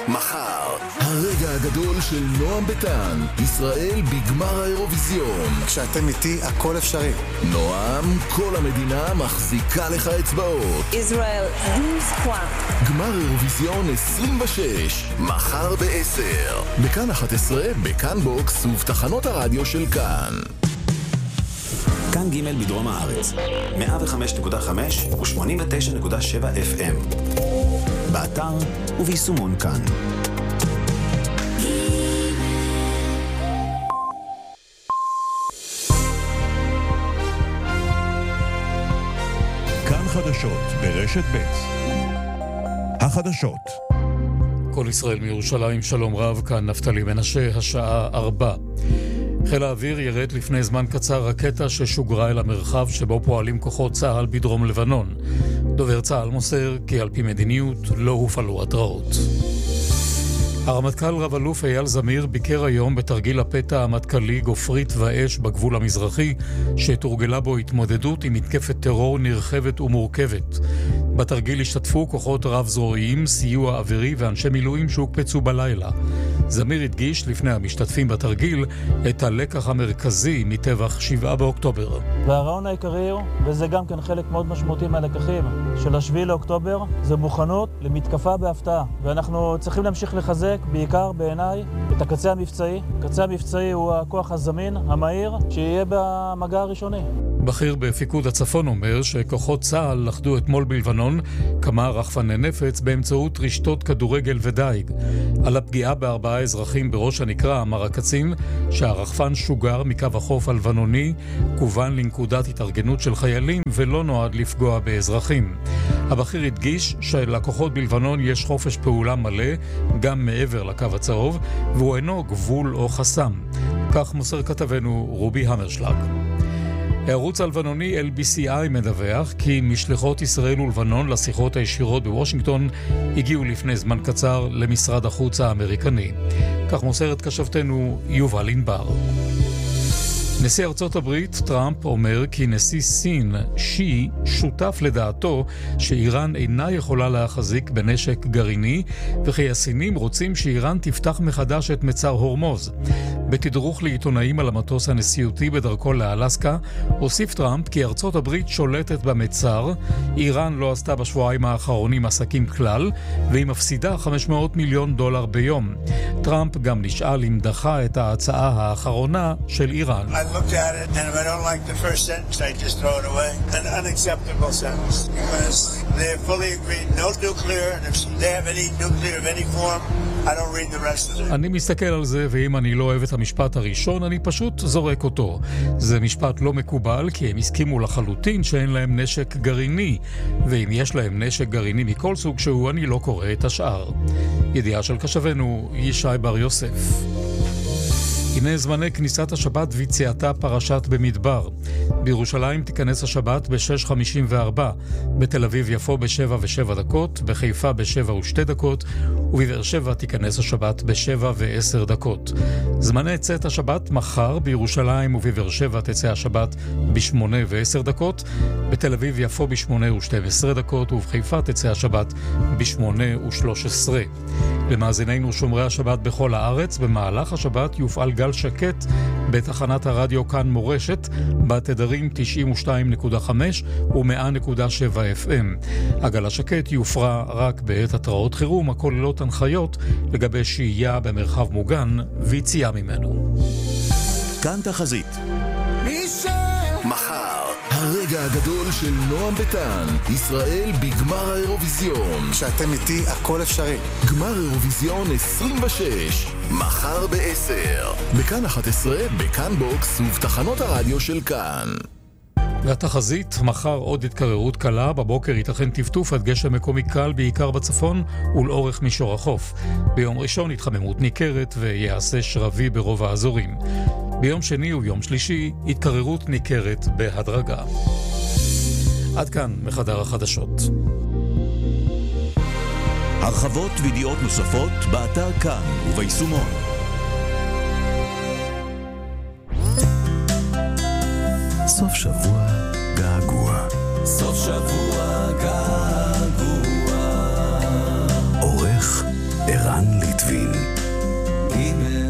מחר, הרגע הגדול של נועם ביטן, ישראל בגמר האירוויזיון. כשאתם איתי הכל אפשרי. נועם, כל המדינה מחזיקה לך אצבעות. ישראל, 12. גמר אירוויזיון 26, מחר ב-10. בכאן 11, בכאן בוקס ובתחנות הרדיו של כאן. כאן ג' בדרום הארץ, 105.5 ו-89.7 FM. באתר וביישומון כאן. כאן חדשות ברשת ב'. החדשות. כל ישראל מירושלים, שלום רב, כאן נפתלי מנשה, השעה 4. חיל האוויר ירד לפני זמן קצר רקטה ששוגרה אל המרחב שבו פועלים כוחות צה"ל בדרום לבנון. דובר צה"ל מוסר כי על פי מדיניות לא הופעלו התראות. הרמטכ"ל רב אלוף אייל זמיר ביקר היום בתרגיל הפתע המטכ"לי גופרית ואש בגבול המזרחי, שתורגלה בו התמודדות עם מתקפת טרור נרחבת ומורכבת. בתרגיל השתתפו כוחות רב זרועיים, סיוע אווירי ואנשי מילואים שהוקפצו בלילה. זמיר הדגיש לפני המשתתפים בתרגיל את הלקח המרכזי מטבח 7 באוקטובר. והרעיון העיקרי, וזה גם כן חלק מאוד משמעותי מהלקחים של ה7 לאוקטובר, זה מוכנות למתקפה בהפתעה. ואנחנו צריכים להמשיך לחזק בעיקר בעיניי את הקצה המבצעי. הקצה המבצעי הוא הכוח הזמין, המהיר, שיהיה במגע הראשוני. בכיר בפיקוד הצפון אומר שכוחות צה"ל לחדו אתמול בלבנון כמה רחפני נפץ באמצעות רשתות כדורגל ודייג. על הפגיעה ב4 אזרחים בראש הנקרא אמר הקצין שהרחפן שוגר מקו החוף הלבנוני, כוון לנקודת התארגנות של חיילים ולא נועד לפגוע באזרחים. הבכיר הדגיש שלכוחות בלבנון יש חופש פעולה מלא גם מעבר לקו הצהוב, והוא אינו גבול או חסם. כך מוסר כתבנו רובי המרשלג. הערוץ הלבנוני LBCI מדווח כי משלחות ישראל ולבנון לשיחות הישירות בוושינגטון הגיעו לפני זמן קצר למשרד החוץ האמריקני. כך מוסרת כשבתנו יובל ענבר. נשיא ארצות הברית טראמפ אומר כי נשיא סין שי שותף לדעתו שאיראן אינה יכולה להחזיק בנשק גרעיני, וכי הסינים רוצים שאיראן תפתח מחדש את מצר הורמוז. בתדרוך לעיתונאים על המטוס הנשיאותי בדרכו לאלסקה הוסיף טראמפ כי ארצות הברית שולטת במצר, איראן לא עשתה בשבועיים האחרונים עסקים כלל והיא מפסידה $500 מיליון ביום. טראמפ גם נשאל אם דחה את ההצעה האחרונה של איראן. I looked at it, and if I don't like the first sentence, I just throw it away. An unacceptable sentence. Because they fully agreed, no nuclear, and if they have any nuclear of any form, I don't read the rest of it. אני מסתכל על זה, ואם אני לא אוהב את המשפט הראשון, אני פשוט זורק אותו. זה משפט לא מקובל, כי הם הסכימו לחלוטין שאין להם נשק גרעיני, ואם יש להם נשק גרעיני מכל סוג שהוא, אני לא קורא את השאר. ידיעה של קשבנו, ישי בר יוסף. הנה זמני כניסת השבת ויציאתה פרשת במדבר. בירושלים תיכנס השבת ב-6:54, בתל אביב יפו ב-7:07, בחיפה ב-7:02, ובבאר שבע תיכנס השבת ב-7:10. זמני צאת השבת מחר בירושלים ובבאר שבע תצא השבת ב-8:10, בתל אביב יפו ב-8:12, ובחיפה תצא השבת ב-8:13. למאזינינו שומרי השבת בכל הארץ, במהלך השבת יופעל גל שקט בתחנת הרדיו כאן מורשת, בתדרים 92.5 ו-100.7 FM. הגל השקט יופרע רק בעת התראות חירום הכוללות הנחיות לגבי שהייה במרחב מוגן ויציאה ממנו. כאן תחזית. מחר, הרגע הגדול של נועם ביטן, ישראל בגמר האירוויזיון. כשאתם איתי הכל אפשרי. גמר אירוויזיון 26, מחר ב-10. בכאן 11, בכאן בוקס ובתחנות הרדיו של כאן. והתחזית, מחר עוד התקררות קלה, בבוקר ייתכן טפטוף עד גשם מקומי קל בעיקר בצפון ולאורך מישור החוף. ביום ראשון התחממות ניכרת ויעשה שרבי ברוב האזורים. ביום שני ויום שלישי התקררות ניכרת בהדרגה. עד כאן מחדר החדשות. הרחבות וידיעות נוספות באתר כאן וביישומון. סוף שבוע געגוע. סוף שבוע געגוע. עורך ערן דן ליטבין.